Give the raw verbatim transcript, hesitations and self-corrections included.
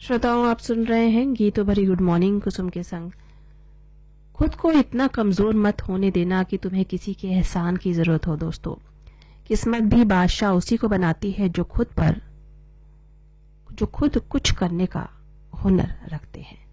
श्रोताओं, आप सुन रहे हैं गीतों भरी गुड मॉर्निंग कुसुम के संग। खुद को इतना कमजोर मत होने देना कि तुम्हें किसी के एहसान की जरूरत हो। दोस्तों, किस्मत भी बादशाह उसी को बनाती है जो खुद पर जो खुद कुछ करने का हुनर रखते हैं।